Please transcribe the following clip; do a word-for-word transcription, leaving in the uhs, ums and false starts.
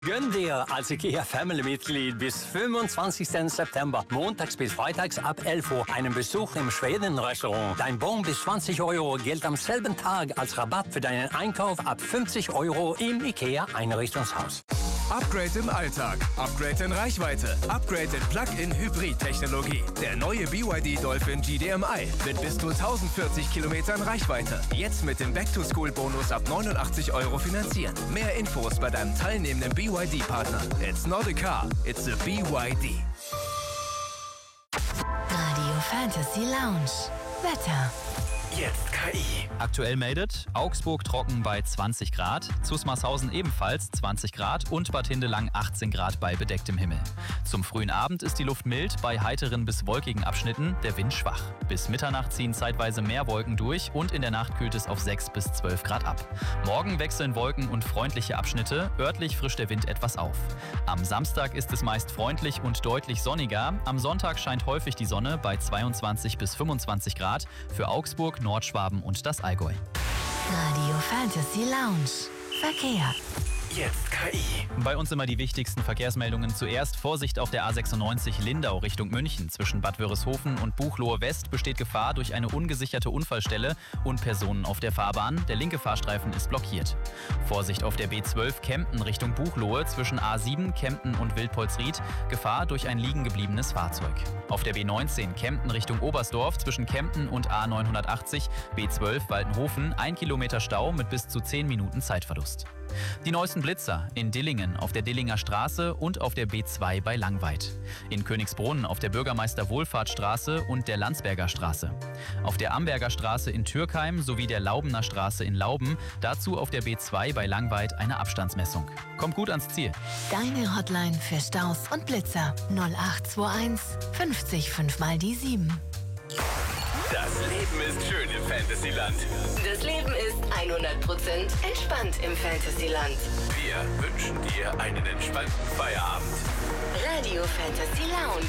Gönn dir als IKEA Family-Mitglied bis fünfundzwanzigsten September montags bis freitags ab elf Uhr einen Besuch im Schweden-Restaurant. Dein Bon bis zwanzig Euro gilt am selben Tag als Rabatt für deinen Einkauf ab fünfzig Euro im IKEA-Einrichtungshaus. Upgrade im Alltag, Upgrade in Reichweite, Upgrade in Plug-in-Hybrid-Technologie. Der neue B Y D Dolphin G D M I mit bis zu tausendvierzig Kilometern Reichweite. Jetzt mit dem Back-to-School-Bonus ab neunundachtzig Euro finanzieren. Mehr Infos bei deinem teilnehmenden B Y D-Partner. It's not a car, it's a B Y D. Radio Fantasy Lounge. Wetter. Jetzt K I. Aktuell meldet Augsburg trocken bei zwanzig Grad, Zusmarshausen ebenfalls zwanzig Grad und Bad Hindelang achtzehn Grad bei bedecktem Himmel. Zum frühen Abend ist die Luft mild, bei heiteren bis wolkigen Abschnitten der Wind schwach. Bis Mitternacht ziehen zeitweise mehr Wolken durch und in der Nacht kühlt es auf sechs bis zwölf Grad ab. Morgen wechseln Wolken und freundliche Abschnitte, örtlich frischt der Wind etwas auf. Am Samstag ist es meist freundlich und deutlich sonniger, am Sonntag scheint häufig die Sonne bei zweiundzwanzig bis fünfundzwanzig Grad für Augsburg, Nordschwaben und das Allgäu. Radio Fantasy Lounge. Verkehr. Jetzt K I. Bei uns immer die wichtigsten Verkehrsmeldungen. Zuerst Vorsicht auf der A sechsundneunzig Lindau Richtung München. Zwischen Bad Wörishofen und Buchloe West besteht Gefahr durch eine ungesicherte Unfallstelle und Personen auf der Fahrbahn. Der linke Fahrstreifen ist blockiert. Vorsicht auf der B zwölf Kempten Richtung Buchloe zwischen A sieben Kempten und Wildpolsried. Gefahr durch ein liegen gebliebenes Fahrzeug. Auf der B neunzehn Kempten Richtung Oberstdorf zwischen Kempten und A neunhundertachtzig B zwölf Waldenhofen ein Kilometer Stau mit bis zu zehn Minuten Zeitverlust. Die neuesten Blitzer in Dillingen auf der Dillinger Straße und auf der B zwei bei Langweid. In Königsbrunn auf der Bürgermeister-Wohlfahrtsstraße und der Landsberger Straße. Auf der Amberger Straße in Türkheim sowie der Laubener Straße in Lauben. Dazu auf der B zwei bei Langweid eine Abstandsmessung. Kommt gut ans Ziel. Deine Hotline für Staus und Blitzer null acht zwei eins fünfzig fünf mal die sieben. Das Leben ist schön im Fantasyland. Das Leben ist hundert Prozent entspannt im Fantasyland. Wir wünschen dir einen entspannten Feierabend. Radio Fantasy Lounge.